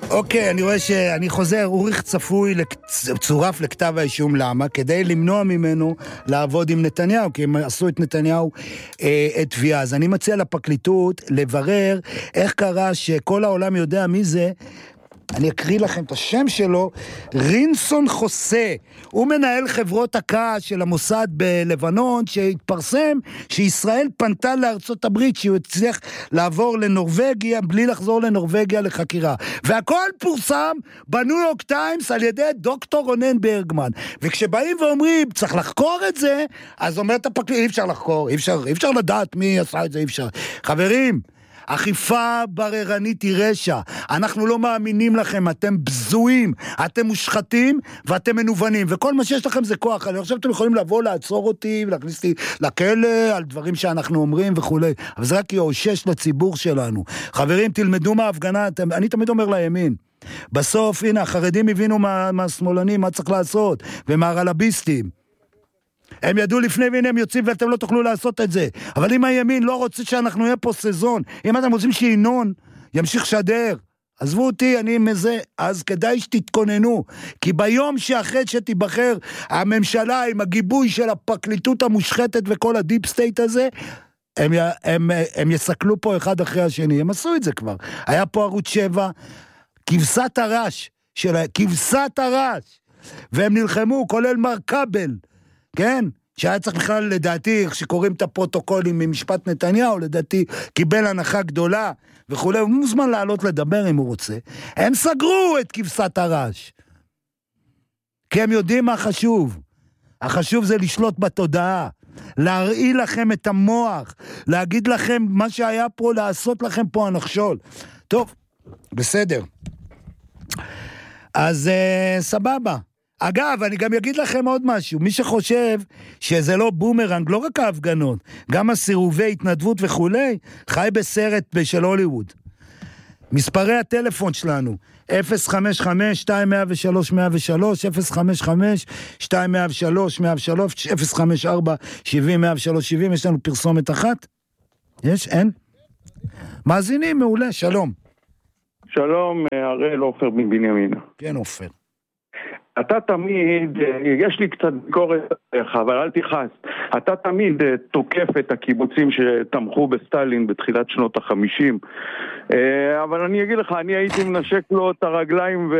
אוקיי, אני רואה שאני חוזר, אוריך צפוי צורף לכתב האישום. למה? כדי למנוע ממנו לעבוד עם נתניהו, כי הם עשו את נתניהו את תביעה. אז אני מציע לפרקליטות לברר איך קרה שכל העולם יודע מי זה. אני אקריא לכם את השם שלו, רינסון חוסה. הוא מנהל חברות הקש של המוסד בלבנון, שהתפרסם שישראל פנתה לארצות הברית, שהוא הצליח לעבור לנורווגיה, בלי לחזור לנורווגיה לחקירה. והכל פורסם בניו יורק טיימס על ידי דוקטור רונן ברגמן. וכשבאים ואומרים, צריך לחקור את זה, אז אומרת הפרקליטות, אי אפשר לחקור, אי אפשר לדעת מי עשה את זה, אי אפשר. חברים, אכיפה בררנית היא רשע. אנחנו לא מאמינים לכם, אתם בזויים, אתם מושחתים ואתם מנוונים, וכל מה שיש לכם זה כוח. אני חושב שאתם יכולים לבוא לעצור אותי ולהכניס אותי לכלא על דברים שאנחנו אומרים וכו'. אבל זה רק יאושש לציבור שלנו. חברים, תלמדו מההפגנה, אני תמיד אומר לימין. בסוף, הנה, החרדים הבינו מהשמאלנים מה צריך לעשות, ומהרלביסטים. הם ידעו לפני והנה הם יוצאים ואתם לא תוכלו לעשות את זה. אבל אם הימין לא רוצה שאנחנו נהיה פה סזון, אם אתם רוצים שינון ימשיך שדר, עזבו אותי, אני מזה, אז כדאי שתתכוננו, כי ביום שאחרי שתיבחר הממשלה עם הגיבוי של הפרקליטות המושחתת וכל הדיפ סטייט הזה, הם יסקלו פה אחד אחרי השני. הם עשו את זה כבר. היה פה ערוץ 7, כבשת הרש, כבשת הרש, והם נלחמו, כולל מר קבל, כן? שהיה צריך בכלל, לדעתי, שקוראים את הפרוטוקולים ממשפט נתניהו, לדעתי, קיבל הנחה גדולה וכו', הוא מוזמן לעלות לדבר אם הוא רוצה. הם סגרו את כבשת הרש. כי הם יודעים מה חשוב. החשוב זה לשלוט בתודעה, להראי לכם את המוח, להגיד לכם מה שהיה פה, לעשות לכם פה הנחשול. טוב, בסדר. אז סבבה. אגב, אני גם אגיד לכם עוד משהו, מי שחושב שזה לא בומרנג, לא רק ההפגנות, גם הסירובי התנדבות וכו', חי בסרט של הוליווד. מספרי הטלפון שלנו, 055-2103-103, 055-2103-103, 054-70-103-70, יש לנו פרסומת אחת? יש? אין? מאזינים, מעולה, שלום. שלום, הראל עופר מבנימין. כן, עופר. אתה תמיד, יש לי קצת ביקורת, אבל אל תכעס, אתה תמיד תוקף את הקיבוצים שתמכו בסטלין בתחילת שנות ה-50, אבל אני אגיד לך, אני הייתי מנשק לו את הרגליים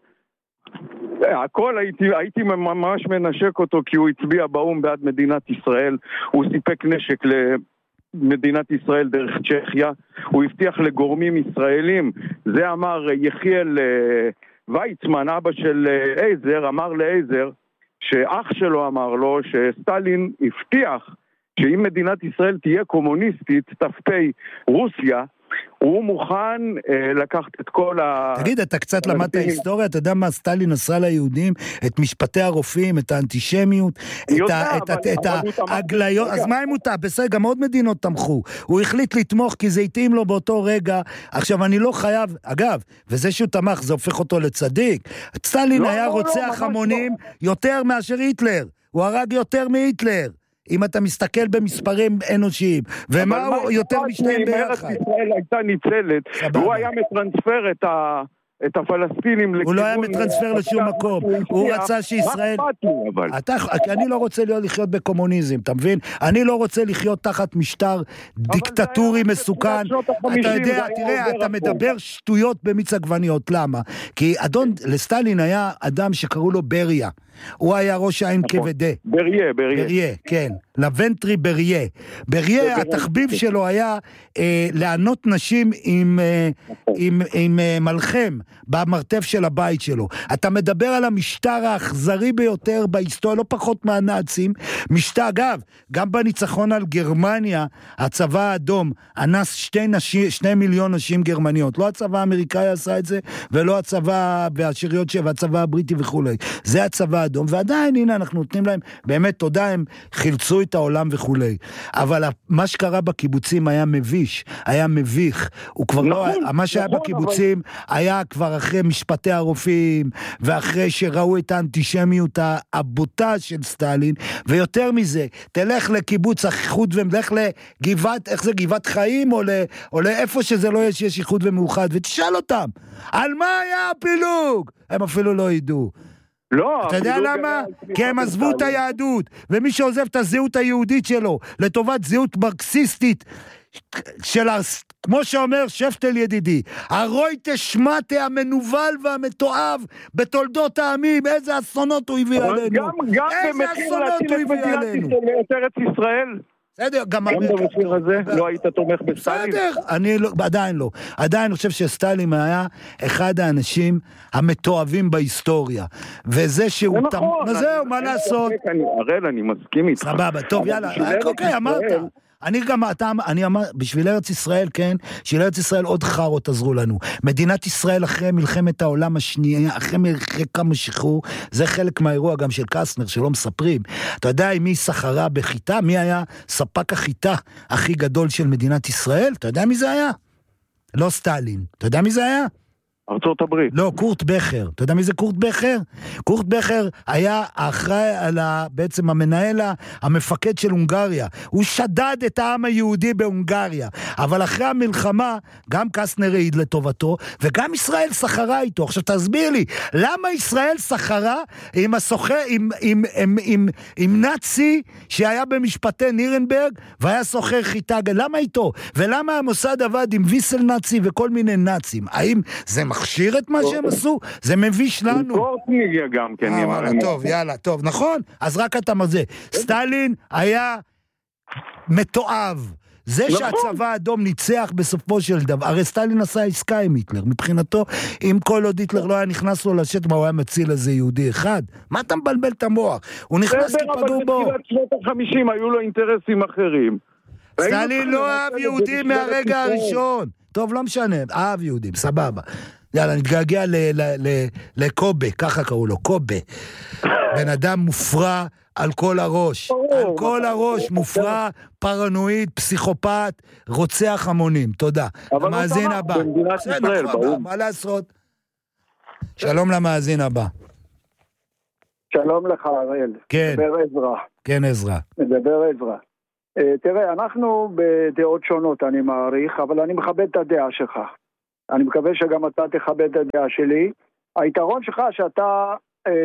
והכל, הייתי ממש מנשק אותו, כי הוא הצביע באום בעד מדינת ישראל, הוא סיפק נשק למדינת ישראל דרך צ'כיה, הוא הבטיח לגורמים ישראלים, זה אמר יחיאל ויצמן, אבא של אייזר, אמר לאייזר, שאח שלו אמר לו שסטלין הבטיח שאם מדינת ישראל תהיה קומוניסטית, תפתי רוסיה, הוא מוכן לקחת את כל תגיד, אתה קצת למדת היסטוריה, אתה יודע מה סטלין עשה ליהודים? את משפטי הרופאים, את האנטישמיות, את ההגליות, אז מה אם הוא טעה? בסדר, גם עוד מדינות תמכו. הוא החליט לתמוך כי זה התאים לו באותו רגע. עכשיו, אני לא חייב, אגב, וזה שהוא תמך, זה הופך אותו לצדיק. סטלין היה רוצח המונים יותר מאשר היטלר. הוא הרג יותר מהיטלר. אם אתה מסתכל במספרים אנושיים, ומה הוא יותר משתיים ביחד? ארץ ישראל הייתה ניצלת, והוא היה מטרנספר את הפלסטינים הוא לא היה מטרנספר לשום מקום, הוא רצה שישראל... אני לא רוצה לחיות בקומוניזם, אתה מבין? אני לא רוצה לחיות תחת משטר דיקטטורי מסוכן. אתה יודע, תראה, אתה מדבר שטויות במיץ עגבניות, למה? כי אדון לסטלין היה אדם שקראו לו בריה, הוא היה ראש העין כבדה. בריה, כן. לבנטרי בריה. בריה, התחביב שלו היה לענות נשים עם מלחם במרתף של הבית שלו. אתה מדבר על המשטר האכזרי ביותר בהיסטוריה, לא פחות מהנאצים. משטר, אגב, גם בניצחון על גרמניה, הצבא האדום אנס 2 מיליון נשים גרמניות. לא הצבא האמריקאי עשה את זה, ולא הצבא והשריון והצבא הבריטי וכו'. זה הצבא האדום, ועדיין, הנה, אנחנו נותנים להם באמת תודה, הם חילצו את העולם וכולי. אבל מה שקרה בקיבוצים היה מביש, היה מביך. הוא כבר לא, מה שהיה בקיבוצים היה כבר אחרי משפטי הרופאים, ואחרי שראו את האנטישמיות הבוטה של סטלין, ויותר מזה, תלך לקיבוץ איחוד ולך לגבעת, איך זה, גבעת חיים, או לאיפה שזה לא יש, יש איחוד ומאוחד, ותשאל אותם, על מה היה הפילוג? הם אפילו לא ידעו. לא, אתה יודע למה? כי הם עזבו את היהדות, ומי שעוזב את הזהות היהודית שלו, לטובת זהות מרקסיסטית, כמו שאומר שפטל ידידי, הרוי תשמעתי המנובל והמתועב בתולדות העמים, איזה אסונות הוא הביא עלינו. איזה אסונות הוא הביא עלינו. את ארץ ישראל? בסדר, גם במחיר הזה לא היית תומך בסטלין? בסדר, אני עדיין לא. עדיין אני חושב שסטלין היה אחד האנשים המתועבים בהיסטוריה. וזה שהוא... זה נכון. זהו, מה לעשות? הראל, אני מסכים איתך. סבבה, טוב, יאללה. אוקיי, אמרת. אני אמר, בשביל ארץ ישראל, כן, בשביל ארץ ישראל עוד חרות עזרו לנו. מדינת ישראל אחרי מלחמת העולם השנייה, אחרי כמה שחרור, זה חלק מהאירוע גם של קסנר, שלא מספרים. אתה יודע מי סחרה בחיטה? מי היה ספק החיטה הכי גדול של מדינת ישראל? אתה יודע מי זה היה? לא סטלין. אתה יודע מי זה היה? ארצות הברית. לא, קורט בכר. אתה יודע מי זה קורט בכר? קורט בכר היה האחראי על בעצם המנהל, המפקד של הונגריה. הוא שדד את העם היהודי בהונגריה. אבל אחרי המלחמה, גם קסנר העיד לטובתו, וגם ישראל סחרה איתו. עכשיו תסביר לי, למה ישראל סחרה עם נאצי שהיה במשפטי נירנברג, והיה סוחר חיטה? למה איתו? ולמה המוסד עבד עם ויסל נאצי וכל מיני נאצים? האם זה מכשיר את מה שהם עשו? זה מביש לנו. קורטניגיה גם כן. טוב, יאללה, טוב, נכון? אז רק אתה מזה. סטלין היה מתועב. זה שהצבא האדום ניצח בסופו של דבר, הרי סטלין עשה עסקה עם היטלר, מבחינתו, אם כל עוד היטלר לא היה נכנס לו לשטח, הוא היה מציל איזה יהודי אחד. מה אתה מבלבל את המוח? הוא נכנס כי פגעו בו. אבל בתחילת שנות ה-50 היו לו אינטרסים אחרים. סטלין לא אהב יהודים מהרגע הראשון. טוב, לא משנה, אהב יהודים, סבבה. יאללה, נתגעגע לקובה, ככה קראו לו, קובה. בן אדם מופרע על כל הראש. על כל הראש, מופרע, פרנואיד, פסיכופת, רוצח המונים. תודה. המאזין הבא. מה לעשות? שלום למאזין הבא. שלום לך, אראל. כן. מדבר עזרא. כן, עזרא. מדבר עזרא. תראה, אנחנו בדעות שונות, אני מעריך, אבל אני מכבד את הדעה שלך. אני מקווה שגם אתה תכבד את הדעה שלי. היתרון שלך שאתה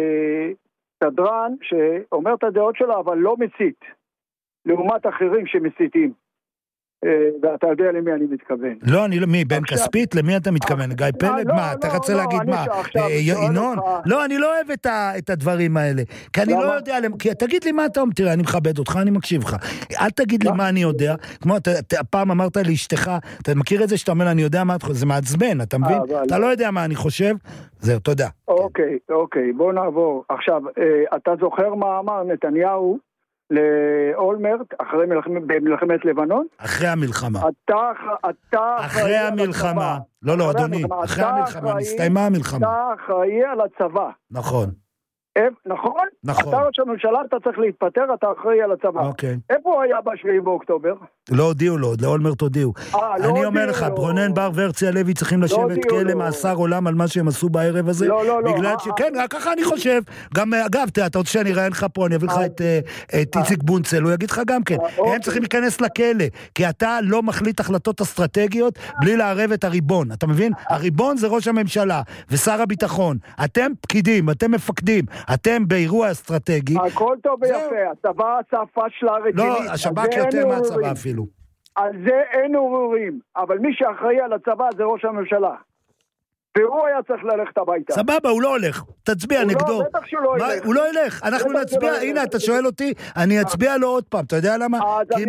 סדרן שאומר את הדעות שלו, אבל לא מסית, לעומת אחרים שמסיתים. ואתה יודע למי אני מתכוון. לא, אני לא, מי, בן כספית? למי אתה מתכוון? גיא פלג? מה? אתה רוצה להגיד מה? ינון? לא, אני לא אוהב את הדברים האלה. כי אני לא יודע, תגיד לי מה אתה אומר, תראה, אני מכבד אותך, אני מקשיב לך. אל תגיד לי מה אני יודע. כמו, פעם אמרת לאשתך, אתה מכיר את זה שאתה אומר, אני יודע מה, זה מעצבן, אתה מבין? אתה לא יודע מה אני חושב. זהו, תודה. אוקיי, בוא נעבור. עכשיו, אתה זוכר מה אמר נתניהו לאולמרט אחרי במלחמת לבנון? אחרי המלחמה. אתה אחרי המלחמה. לא, אדוני, אחרי המלחמה, נסתיימה המלחמה. אתה אחראי על הצבא. נכון. נכון? נכון. אתה ראש הממשלה, אתה צריך להתפטר, אתה אחראי על הצבא. אוקיי. איפה הוא היה ב7 באוקטובר? לא הודיעו לו, לאולמרט הודיעו. אני אומר לך, ברונן בר והרצי הלוי צריכים לשבת כלא מאסר עולם על מה שהם עשו בערב הזה. לא. בגלל שכן, ככה אני חושב. גם, אגב, אתה רוצה שאני אראיין לך פה, אני אביא לך את איציק בונצל, הוא יגיד לך גם כן. הם צריכים להיכנס לכלא, כי אתה לא מחליט החלטות אסטרטגיות בלי לערב את הריבון. אתה מבין? הריבון זה ראש הממשלה ושר הביטחון. אתם פקידים, אתם מפקדים, אתם באירוע אסטרטגי. הכל טוב ויפה, הצבא עשה פשלה רצינית. לא, השב"כ יותר מהצבא אפילו. על זה אין עוררים, אבל מי שאחראי על הצבא זה ראש הממשלה. והוא היה צריך ללכת הביתה. סבבה, הוא לא הולך. תצביע נגדו. בטח שהוא לא ילך. הוא לא ילך. אנחנו נצביע, הנה, אתה שואל אותי, אני אצביע לו עוד פעם. אתה יודע למה?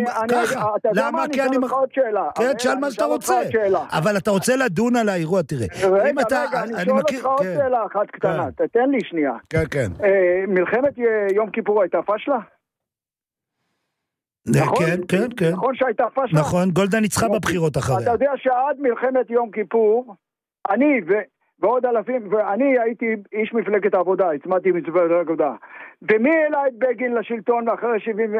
למה? כי אני... כן, שאל מה שאתה רוצה. אבל אתה רוצה לדון על האירוע, תראה. רגע, אני שואל אותך עוד שאלה אחת קטנה. תתן לי שנייה. כן. מלחמת יום כיפור הייתה פשלה? כן. נכון שהייתה פשלה? נכון, גולדה ניצחה בבחירות אחריה. אתה יודע שעד מלחמת יום כיפור, אני ועוד אלפים, ואני הייתי איש מפלגת העבודה, הצמדתי מפלגת העבודה. ומי העלה את בגין לשלטון אחרי 70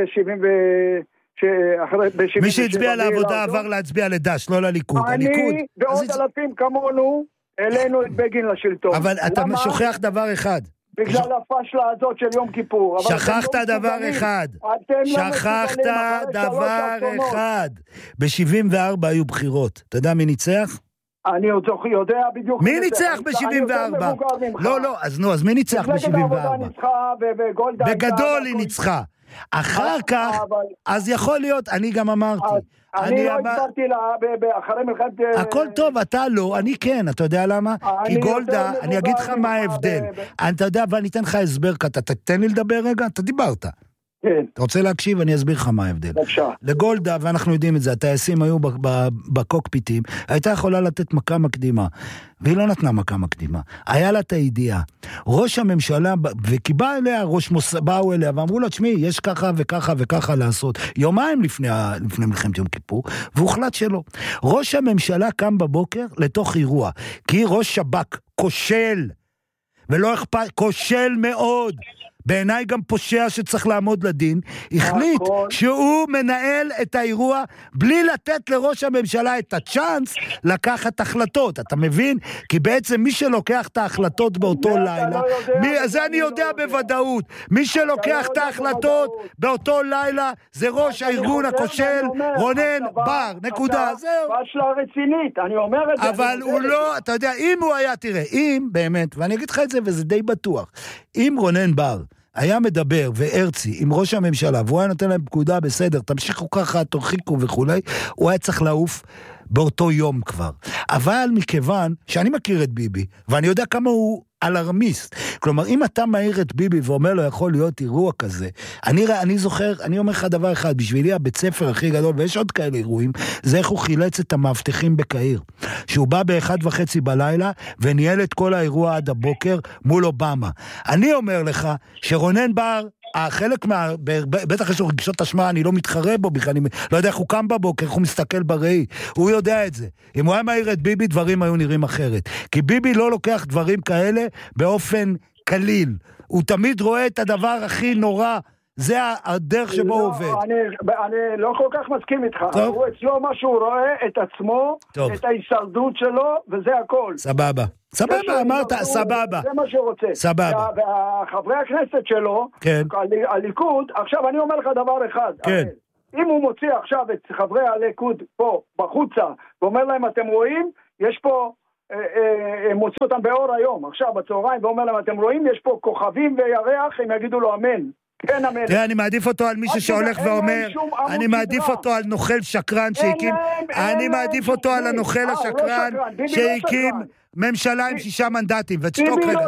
מי שהצביע לעבודה עבר להצביע לדש, לא לליכוד. אני ועוד אלפים כמונו העלינו את בגין לשלטון. אבל אתה שוכח דבר אחד. בגלל הפשלה הזאת של יום כיפור. שכחת דבר אחד. שכחת דבר אחד. ב-74 היו בחירות. אתה יודע מי ניצח? אני יודע בדיוק. מי ניצח ב-74? לא, אז מי ניצח ב-74? מפלגת העבודה ניצחה וגולדה... בגדול היא ניצחה. אחר כך, אז יכול להיות, אני גם אמרתי. אני לא הצבעתי לה אחרי מלחמת... הכל טוב, אתה לא, אני כן, אתה יודע למה? כי גולדה, אני אגיד לך מה ההבדל. אתה יודע, ואני אתן לך הסבר, אתה תתן לי לדבר רגע? אתה דיברת. כן. אתה רוצה להקשיב? אני אסביר לך מה ההבדל. לגולדה, ואנחנו יודעים את זה, הטייסים היו בקוקפיטים, הייתה יכולה לתת מכה מקדימה, והיא לא נתנה מכה מקדימה. היה לה את הידיעה. ראש הממשלה, וקיבע אליה, באו אליה, ואמרו לה, תשמעי, יש ככה וככה וככה לעשות. יומיים לפני מלחמת יום כיפור, והוחלט שלא. ראש הממשלה קם בבוקר לתוך אירוע, כי ראש שב"כ כושל, ולא אכפת, כושל מאוד, בעיניי גם פושע שצריך לעמוד לדין, החליט שהוא מנהל את האירוע בלי לתת לראש הממשלה את הצ'אנס לקחת החלטות, אתה מבין? כי בעצם מי שלוקח את ההחלטות באותו לילה, זה אני יודע בוודאות, מי שלוקח את ההחלטות באותו לילה זה ראש הארגון הכושל רונן בר, נקודה, זהו. פשלה רצינית, אני אומר את זה. אבל הוא לא, אתה יודע, אם הוא היה, תראה, אם באמת, ואני אגיד לך את זה וזה די בטוח, אם רונן בר היה מדבר והרצי עם ראש הממשלה, והוא היה נותן להם פקודה בסדר, תמשיכו ככה, תורחיקו וכולי, הוא היה צריך לעוף באותו יום כבר. אבל מכיוון שאני מכיר את ביבי, ואני יודע כמה הוא אלרמיסט, כלומר, אם אתה מעיר את ביבי ואומר לו, יכול להיות אירוע כזה, אני זוכר, אני אומר לך דבר אחד, בשבילי הבית ספר הכי גדול, ויש עוד כאלה אירועים, זה איך הוא חילץ את המאבטחים בקהיר, שהוא בא ב1:30 בלילה, וניהל את כל האירוע עד הבוקר, מול אובמה. אני אומר לך, שרונן בר, החלק בטח יש לו רגישות אשמה, אני לא מתחרה בו בכלל, אני לא יודע איך הוא קם בבוקר, איך הוא מסתכל בראי, הוא יודע את זה. אם הוא היה מהיר את ביבי, דברים היו נראים אחרת. כי ביבי לא לוקח דברים כאלה באופן קליל. הוא תמיד רואה את הדבר הכי נורא, זה הדרך שבו הוא עובד. אני לא כל כך מסכים איתך. הוא אצלו מה שהוא רואה את עצמו, את ההישרדות שלו, וזה הכל. סבבה. סבבה, אמרת, סבבה. זה מה שהוא רוצה. סבבה. והחברי הכנסת שלו, הליכוד, עכשיו אני אומר לך דבר אחד. כן. אם הוא מוציא עכשיו את חברי הליכוד פה, בחוצה, ואומר להם, אתם רואים, יש פה, הם מוציא אותם באור היום, עכשיו בצהריים, ואומר להם, אתם רואים, יש פה כוכבים וירח, הם יגידו לו אמן. כן, אמן. תראה, אני מעדיף אותו על מישהו שהולך ואומר, אני מעדיף אותו על נוכל שקרן שהקים, אני מעדיף אותו על הנוכל השקרן שהקים ממשלה עם 6 מנדטים, ותשתוק רגע,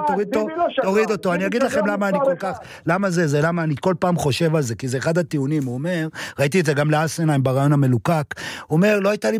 תוריד אותו, אני אגיד לכם למה אני כל כך, למה אני כל פעם חושב על זה, כי זה אחד הטיעונים, הוא אומר, ראיתי את זה גם לאסנהיים ברעיון המלוקק, הוא אומר, לא הייתה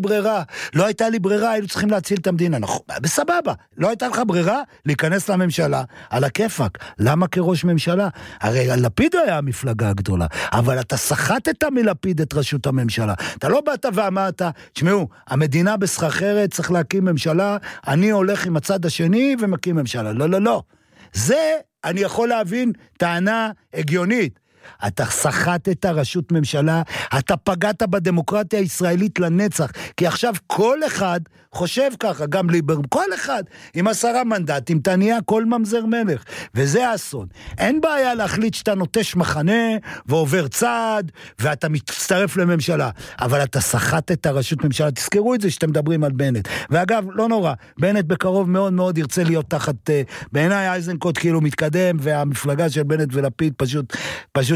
לי ברירה, היינו צריכים להציל את המדינה, בסבבה, לא הייתה לך ברירה להיכנס לממשלה, על הכיפק, למה כראש ממשלה? הרי לפיד היה המפלגה הגדולה, אבל אתה סחטת מלפיד את רשות הממשלה, אתה לא באת ואמרת, תשמעו, המדינה בסחרחרת, צריך להקים ממשלה, אני הולך עם הצד השני ומקים ממשלה. לא. זה אני יכול להבין טענה הגיונית. אתה סחטת ראשות ממשלה, אתה פגעת בדמוקרטיה הישראלית לנצח, כי עכשיו כל אחד חושב ככה, גם ליברמן, כל אחד עם 10 מנדטים, אתה נהיה כל ממזר מלך, וזה האסון. אין בעיה להחליט שאתה נוטש מחנה, ועובר צעד, ואתה מצטרף לממשלה, אבל אתה סחטת ראשות ממשלה, תזכרו את זה שאתם מדברים על בנט, ואגב, לא נורא, בנט בקרוב מאוד מאוד ירצה להיות תחת, בעיניי אייזנקוט כאילו מתקדם, והמפלגה של בנט ולפיד פשוט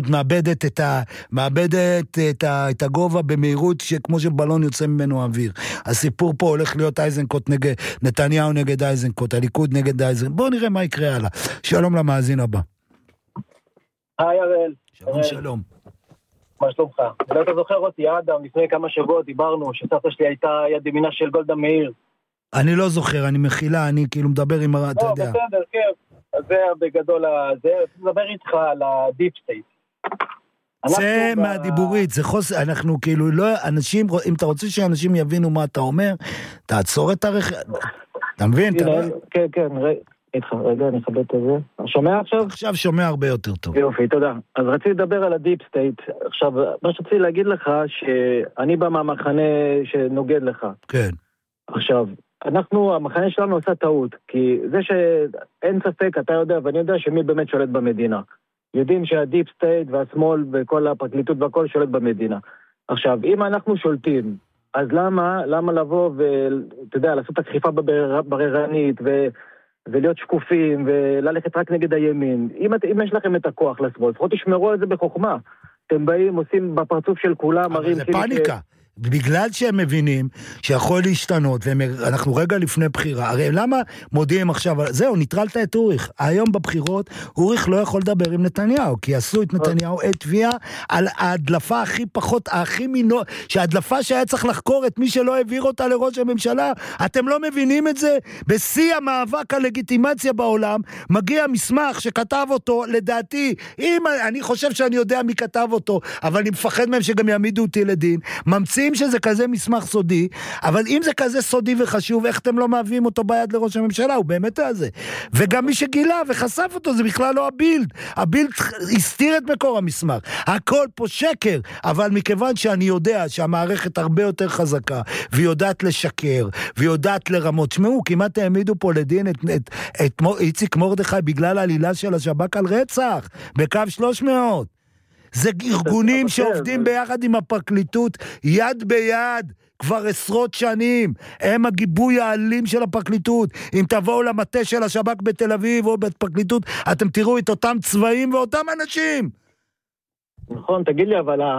מאבדת את הגובה במהירות שכמו שבלון יוצא ממנו אוויר. הסיפור פה הולך להיות אייזנקוט נגד נתניהו נגד אייזנקוט, הליכוד נגד אייזנקוט. בואו נראה מה יקרה הלאה. שלום למאזין הבא. היי אראל. שלום. מה שלומך? לא אתה זוכר אותי, אדם, לפני כמה שבועות דיברנו שסבתא שלי הייתה יד ימינה של גולדה מאיר. אני לא זוכר, אני מחילה, אני כאילו מדבר עם אתה יודע. בסדר, כן. אז זה בגדול, מדבר איתך על הדיפ סטייט. זה מהדיבורית, זה חוסר, אנחנו כאילו לא, אנשים, אם אתה רוצה שאנשים יבינו מה אתה אומר, תעצור את אתה מבין? כן, כן, רגע, אני אכבד את זה. שומע עכשיו? עכשיו שומע הרבה יותר טוב. יופי, תודה. אז רציתי לדבר על הדיפ סטייט. עכשיו, מה שרציתי להגיד לך, שאני בא מהמחנה שנוגד לך. כן. עכשיו, המחנה שלנו עושה טעות, כי זה שאין ספק, אתה יודע, ואני יודע שמי באמת שולט במדינה. יודעים שהדיפ סטייט והשמאל וכל הפרקליטות והכל שולט במדינה. עכשיו, אם אנחנו שולטים, אז למה לבוא ואתה יודע, לעשות אכיפה בררנית ולהיות שקופים וללכת רק נגד הימין? אם יש לכם את הכוח לשמאל, לפחות תשמרו על זה בחוכמה. אתם באים, עושים בפרצוף של כולם, אבל זה פאניקה. בגלל שהם מבינים שיכול להשתנות, ואנחנו רגע לפני בחירה, הרי למה מודיעים עכשיו, זהו, ניטרלת את אוריך, היום בבחירות, אוריך לא יכול לדבר עם נתניהו, כי עשו את נתניהו את תביעה על ההדלפה הכי פחות, שההדלפה שהיה צריך לחקור את מי שלא העביר אותה לראש הממשלה, אתם לא מבינים את זה? בשיא המאבק הלגיטימציה בעולם, מגיע מסמך שכתב אותו, לדעתי, אני חושב שאני יודע מי כתב אותו, אבל אני מפחד מהם שגם יעמידו אותי לדין, ממציא שזה כזה מסמך סודי, אבל אם זה כזה סודי וחשוב, איך אתם לא מביאים אותו ביד לראש הממשלה? הוא באמת הזה. וגם מי שגילה וחשף אותו, זה בכלל לא הבילד. הבילד הסתיר את מקור המסמך. הכל פה שקר, אבל מכיוון שאני יודע שהמערכת הרבה יותר חזקה, והיא יודעת לשקר, והיא יודעת לרמות. שמעו, כמעט העמידו פה לדין את איציק מרדכי בגלל העלילה של השב"כ על רצח, בקו 300. זה ארגונים שעובדים ביחד עם הפרקליטות, יד ביד, כבר עשרות שנים. הם הגיבוי האלים של הפרקליטות. אם תבואו למטה של השב"כ בתל אביב או בפרקליטות, אתם תראו את אותם צבעים ואותם אנשים. נכון, תגיד לי, אבל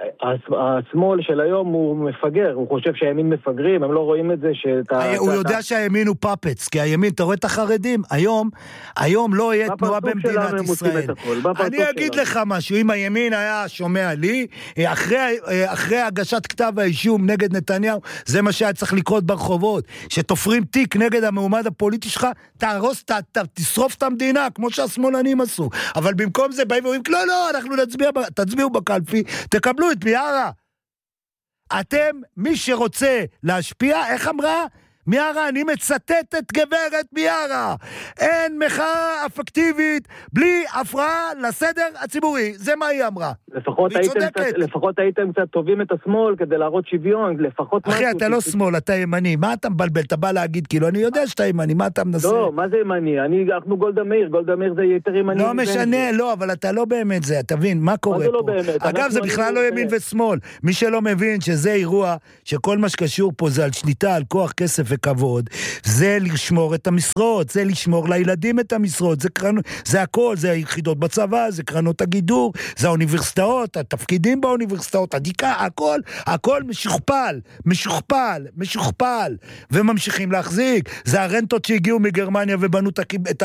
השמאל של היום הוא מפגר, הוא חושב שהימין מפגרים, הם לא רואים את זה הוא יודע שהימין הוא פאפץ, כי הימין, אתה רואה את החרדים, היום לא יהיה תנועה במדינת ישראל. אני אגיד לך משהו, אם הימין היה שומע לי, אחרי הגשת כתב האישום נגד נתניהו, זה מה שהיה צריך לקרות ברחובות, שתופרים תיק נגד המועמד הפוליטי שלך, תשרוף את המדינה, כמו שהשמאלנים עשו. אבל במקום זה באים ואומרים, לא, אנחנו תצביעו בקלפי, תקבלו את מיארה. אתם, מי שרוצה להשפיע, איך אמרה? מיארה, אני מצטט את גברת מיארה. אין מחאה אפקטיבית בלי הפרעה לסדר הציבורי. זה מה היא אמרה. לפחות הייתם קצת טובים את השמאל כדי להראות שוויון. אחי, אתה לא שמאל, אתה ימני. מה אתה מבלבל? אתה בא להגיד, כאילו, אני יודע שאתה ימני, מה אתה מנסה? לא, מה זה ימני? אנחנו גולדה מאיר זה יותר ימני. לא משנה, לא, אבל אתה לא באמת זה. תבין, מה קורה פה? אגב, זה בכלל לא ימין ושמאל. מי שלא מבין שזה אירוע, שכל מה שקשור פה זה על שליטה, על כוח, כסף וכבוד, זה לשמור את המשרות, זה לשמור לילדים את המשרות, זה הכל, זה היחידות בצבא, זה קרנות הגידור, זה האוניברסיטאות, התפקידים באוניברסיטאות, הדיקה, הכל משוכפל, וממשיכים להחזיק. זה הרנטות שהגיעו מגרמניה ובנו את